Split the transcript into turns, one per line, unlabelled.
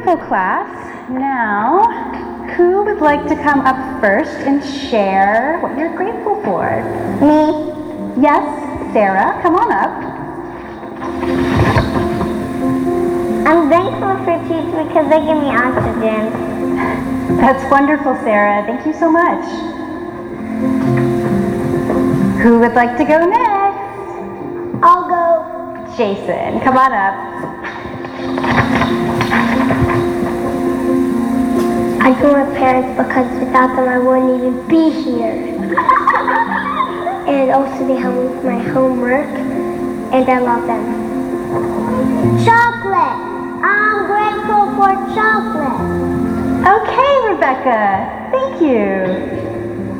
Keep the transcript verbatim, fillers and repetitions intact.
Wonderful, class. Now, who would like to come up first and share what you're grateful for?
Me.
Yes, Sarah, come on up.
I'm thankful for trees because they give me oxygen.
That's wonderful, Sarah. Thank you so much. Who would like to go next?
I'll go.
Jason, come on up.
I thank my parents because without them I wouldn't even be here. And also they help me with my homework, and I love them. Chocolate! I'm grateful for chocolate!
Okay, Rebecca. Thank you.